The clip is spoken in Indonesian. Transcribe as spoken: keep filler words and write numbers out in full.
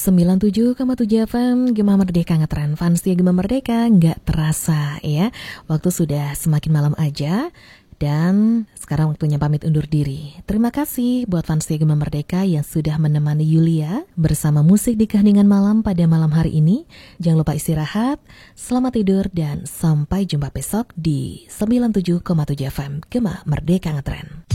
sembilan puluh tujuh koma tujuh F M Gema Merdeka ngetren. Fans ya Gema Merdeka, nggak terasa ya. Waktu sudah semakin malam aja. Dan sekarang waktunya pamit undur diri. Terima kasih buat fans setia Gema Merdeka yang sudah menemani Yulia bersama musik di keheningan malam pada malam hari ini. Jangan lupa istirahat, selamat tidur, dan sampai jumpa besok di sembilan puluh tujuh koma tujuh F M Gema Merdeka ngetren.